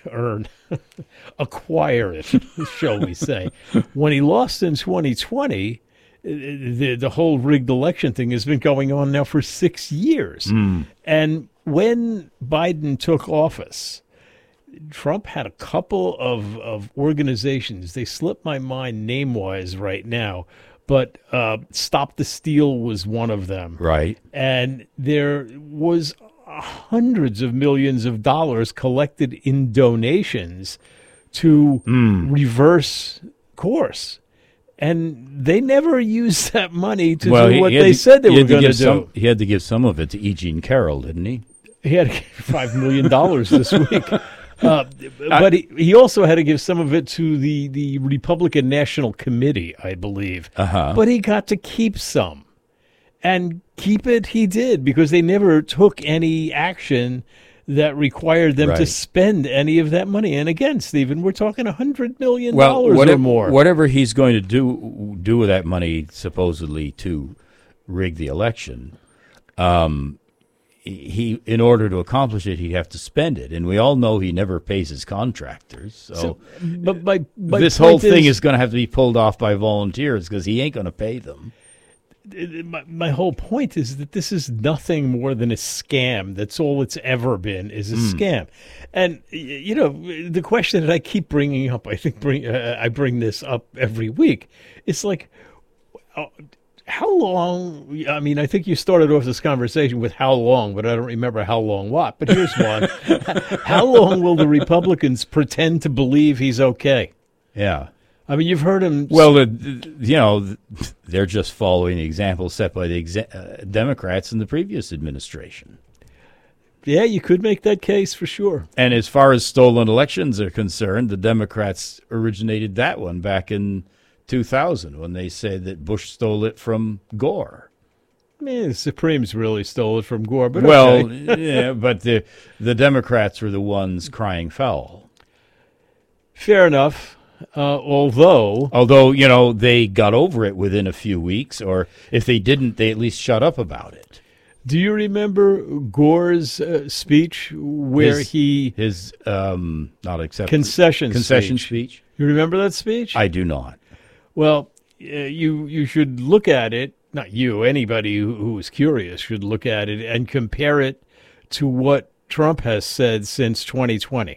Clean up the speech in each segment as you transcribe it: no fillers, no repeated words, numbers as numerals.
earn, acquire it, shall we say. When he lost in 2020, the whole rigged election thing has been going on now for 6 years. And when Biden took office, Trump had a couple of organizations. They slip my mind name-wise right now, but Stop the Steal was one of them. Right. And there was hundreds of millions of dollars collected in donations to reverse course. And they never used that money to do what they said they were going to do. He had to give some of it to E. Jean Carroll, didn't he? He had to give $5 million this week. But he also had to give some of it to the Republican National Committee, I believe. But he got to keep some. And keep it he did, because they never took any action that required them to spend any of that money. And again, Stephen, we're talking $100 million or more. Whatever he's going to do with that money, supposedly to rig the election, he, in order to accomplish it, he'd have to spend it. And we all know he never pays his contractors. So but my this whole thing is going to have to be pulled off by volunteers because he ain't going to pay them. My whole point is that this is nothing more than a scam. That's all it's ever been, is a scam. And, you know, the question that I keep bringing up, I think I bring this up every week. It's like, how long? I mean, I think you started off this conversation with how long, but I don't remember how long what. But here's one. How long will the Republicans pretend to believe he's okay? Yeah. I mean, you've heard him. Well, you know, they're just following the example set by the Democrats in the previous administration. Yeah, you could make that case for sure. And as far as stolen elections are concerned, the Democrats originated that one back in 2000 when they said that Bush stole it from Gore. Man, the Supremes really stole it from Gore. But well, okay. Yeah, but the Democrats were the ones crying foul. Fair enough. Although, you know, they got over it within a few weeks, or if they didn't, they at least shut up about it. Do you remember Gore's speech where his not accepted concession speech? You remember that speech? I do not. Well, you should look at it. Not you, anybody who is curious should look at it and compare it to what Trump has said since 2020.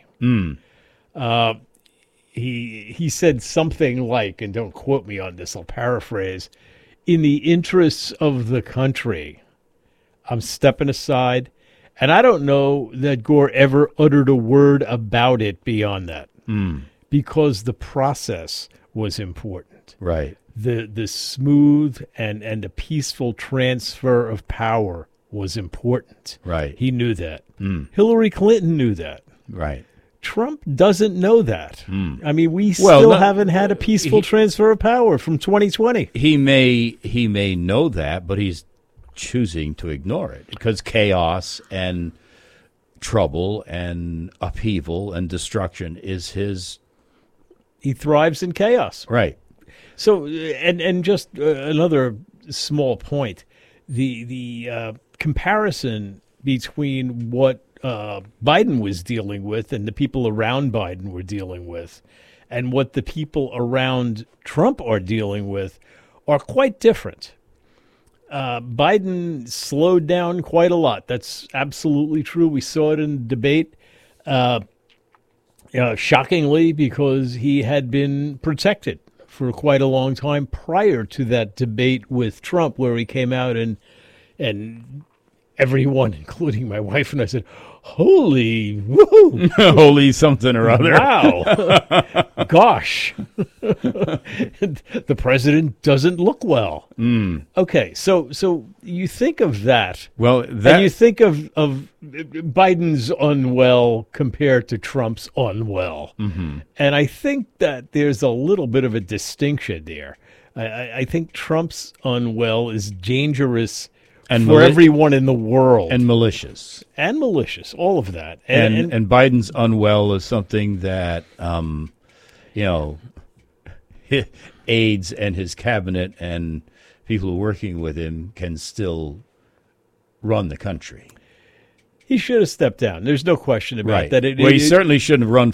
He said something like, and don't quote me on this, I'll paraphrase, in the interests of the country, I'm stepping aside. And I don't know that Gore ever uttered a word about it beyond that, because the process was important. Right. The smooth and the peaceful transfer of power was important. Right. He knew that. Hillary Clinton knew that. Right. Trump doesn't know that. I mean, we still haven't had a peaceful transfer of power from 2020. He may know that, but he's choosing to ignore it because chaos and trouble and upheaval and destruction is his. He thrives in chaos. Right. So, and just another small point, the comparison between what Biden was dealing with and the people around Biden were dealing with and what the people around Trump are dealing with are quite different. Biden slowed down quite a lot. That's absolutely true. We saw it in the debate, shockingly, because he had been protected for quite a long time prior to that debate with Trump, where he came out and everyone, including my wife and I, said, holy woo, holy something or other. Wow. Gosh. The president doesn't look well. Okay, so you think of that. Well, and you think of Biden's unwell compared to Trump's unwell. And I think that there's a little bit of a distinction there. I think Trump's unwell is dangerous and for everyone in the world. And malicious. And malicious, all of that. And Biden's unwell is something that, aides and his cabinet and people working with him can still run the country. He should have stepped down. There's no question about that. He certainly shouldn't have run